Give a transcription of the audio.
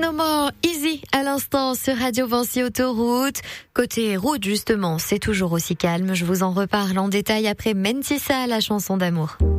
No More Easy à l'instant sur Radio Vancy Autoroute. Côté route, justement, c'est toujours aussi calme. Je vous en reparle en détail après Mentissa, la chanson d'amour.